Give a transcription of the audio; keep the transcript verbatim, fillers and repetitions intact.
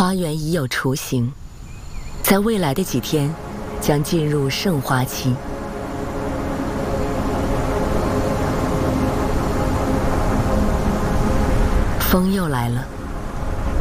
花园已有雏形，在未来的几天将进入盛花期。风又来了。